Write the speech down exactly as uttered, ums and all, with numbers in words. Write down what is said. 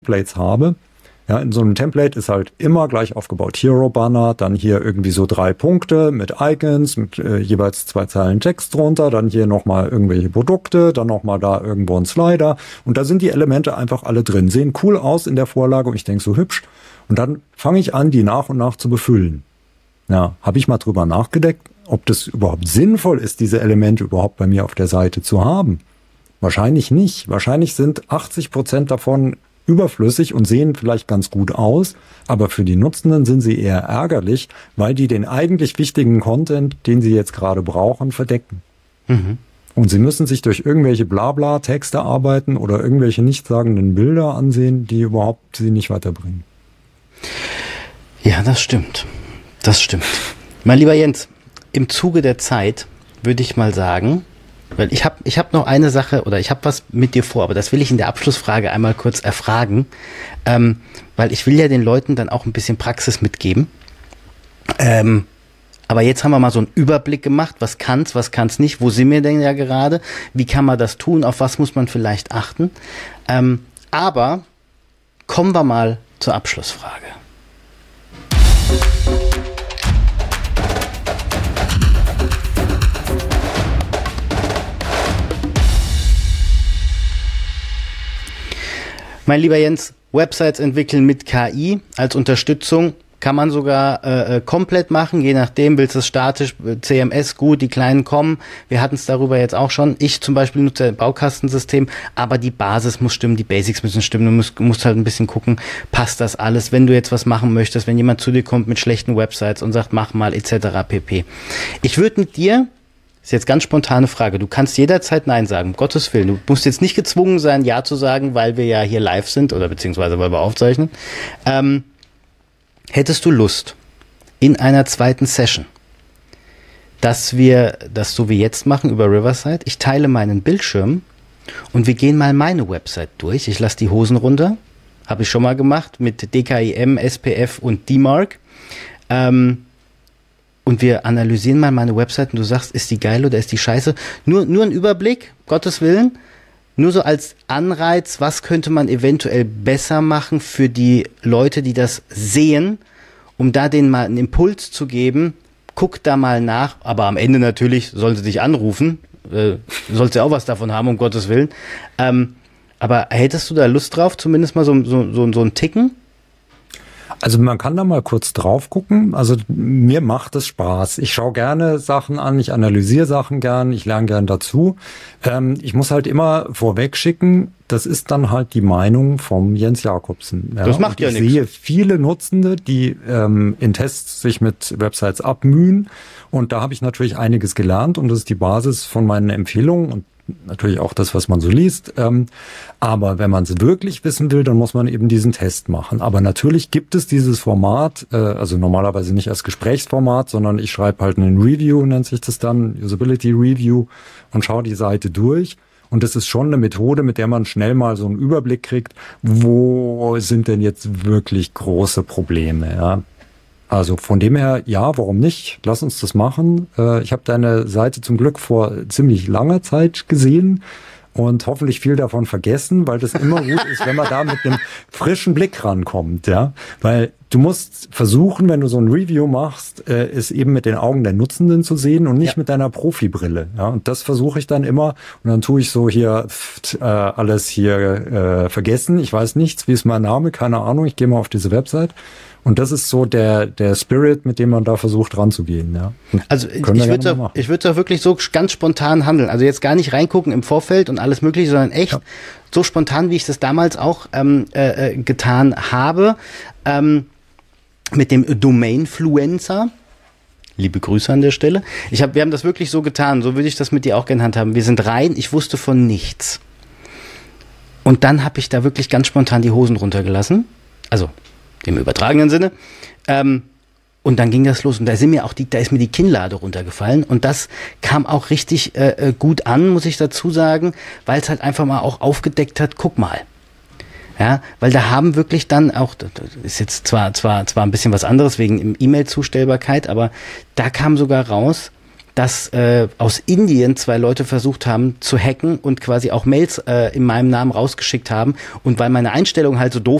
Templates habe. Ja, in so einem Template ist halt immer gleich aufgebaut. Hero-Banner, dann hier irgendwie so drei Punkte mit Icons, mit äh, jeweils zwei Zeilen Text drunter, dann hier nochmal irgendwelche Produkte, dann nochmal da irgendwo ein Slider. Und da sind die Elemente einfach alle drin. Sehen cool aus in der Vorlage und ich denke so hübsch. Und dann fange ich an, die nach und nach zu befüllen. Ja, habe ich mal drüber nachgedacht, ob das überhaupt sinnvoll ist, diese Elemente überhaupt bei mir auf der Seite zu haben. Wahrscheinlich nicht. Wahrscheinlich sind achtzig Prozent davon überflüssig und sehen vielleicht ganz gut aus, aber für die Nutzenden sind sie eher ärgerlich, weil die den eigentlich wichtigen Content, den sie jetzt gerade brauchen, verdecken. Mhm. Und sie müssen sich durch irgendwelche Blabla-Texte arbeiten oder irgendwelche nichtssagenden Bilder ansehen, die überhaupt sie nicht weiterbringen. Ja, das stimmt. Das stimmt. Mein lieber Jens, im Zuge der Zeit würde ich mal sagen, weil ich habe ich hab noch eine Sache oder ich habe was mit dir vor, aber das will ich in der Abschlussfrage einmal kurz erfragen, ähm, weil ich will ja den Leuten dann auch ein bisschen Praxis mitgeben. Ähm, aber jetzt haben wir mal so einen Überblick gemacht, was kann's, was kann's nicht, wo sind wir denn ja gerade, wie kann man das tun, auf was muss man vielleicht achten. Ähm, aber kommen wir mal zur Abschlussfrage. Mein lieber Jens, Websites entwickeln mit K I als Unterstützung kann man sogar äh, komplett machen, je nachdem, willst du es statisch, C M S, gut, die Kleinen kommen, wir hatten es darüber jetzt auch schon, ich zum Beispiel nutze ein Baukastensystem, aber die Basis muss stimmen, die Basics müssen stimmen, du musst, musst halt ein bisschen gucken, passt das alles, wenn du jetzt was machen möchtest, wenn jemand zu dir kommt mit schlechten Websites und sagt, mach mal, et cetera pp. Ich würde mit dir, ist jetzt ganz spontane Frage. Du kannst jederzeit Nein sagen, um Gottes Willen. Du musst jetzt nicht gezwungen sein, Ja zu sagen, weil wir ja hier live sind oder beziehungsweise weil wir aufzeichnen. Ähm, hättest du Lust, in einer zweiten Session, dass wir das so wie jetzt machen über Riverside, ich teile meinen Bildschirm und wir gehen mal meine Website durch. Ich lasse die Hosen runter, habe ich schon mal gemacht mit D K I M, S P F und D MARC. Ähm, Und wir analysieren mal meine Website und du sagst, ist die geil oder ist die scheiße? Nur, nur ein Überblick, Gottes Willen. Nur so als Anreiz, was könnte man eventuell besser machen für die Leute, die das sehen, um da denen mal einen Impuls zu geben. Guck da mal nach, aber am Ende natürlich sollen sie dich anrufen. Äh, sollst ja auch was davon haben, um Gottes Willen. Ähm, aber hättest du da Lust drauf, zumindest mal so, so, so, so ein Ticken? Also man kann da mal kurz drauf gucken. Also mir macht es Spaß. Ich schaue gerne Sachen an, ich analysiere Sachen gern, ich lerne gern dazu. Ähm, ich muss halt immer vorweg schicken, das ist dann halt die Meinung vom Jens Jakobsen. Ja? Das macht ja nichts. Ich sehe viele Nutzende, die ähm, in Tests sich mit Websites abmühen. Und da habe ich natürlich einiges gelernt und das ist die Basis von meinen Empfehlungen und natürlich auch das, was man so liest. Ähm, aber wenn man es wirklich wissen will, dann muss man eben diesen Test machen. Aber natürlich gibt es dieses Format, äh, also normalerweise nicht als Gesprächsformat, sondern ich schreibe halt einen Review, nennt sich das dann, Usability Review, und schaue die Seite durch. Und das ist schon eine Methode, mit der man schnell mal so einen Überblick kriegt, wo sind denn jetzt wirklich große Probleme, ja. Also von dem her, ja, warum nicht? Lass uns das machen. Ich habe deine Seite zum Glück vor ziemlich langer Zeit gesehen und hoffentlich viel davon vergessen, weil das immer gut ist, wenn man da mit einem frischen Blick rankommt, ja. Weil du musst versuchen, wenn du so ein Review machst, es eben mit den Augen der Nutzenden zu sehen und nicht ja. mit deiner Profibrille. Ja, und das versuche ich dann immer. Und dann tue ich so hier äh, alles hier äh, vergessen. Ich weiß nichts, wie ist mein Name, keine Ahnung. Ich gehe mal auf diese Website. Und das ist so der der Spirit, mit dem man da versucht ranzugehen. Ja. Also ich würde da, ich würde da wirklich so ganz spontan handeln. Also jetzt gar nicht reingucken im Vorfeld und alles Mögliche, sondern echt ja. so spontan, wie ich das damals auch ähm, äh, getan habe, ähm, mit dem Domainfluencer. Liebe Grüße an der Stelle. Ich hab, wir haben das wirklich so getan. So würde ich das mit dir auch gerne handhaben. Wir sind rein. Ich wusste von nichts. Und dann habe ich da wirklich ganz spontan die Hosen runtergelassen. Also im übertragenen Sinne. Ähm, und dann ging das los. Und da sind mir auch die, da ist mir die Kinnlade runtergefallen. Und das kam auch richtig äh, gut an, muss ich dazu sagen, weil es halt einfach mal auch aufgedeckt hat, guck mal. Ja, weil da haben wirklich dann auch, das ist jetzt zwar, zwar, zwar ein bisschen was anderes wegen E-Mail-Zustellbarkeit, aber da kam sogar raus, dass äh, aus Indien zwei Leute versucht haben zu hacken und quasi auch Mails äh, in meinem Namen rausgeschickt haben. Und weil meine Einstellungen halt so doof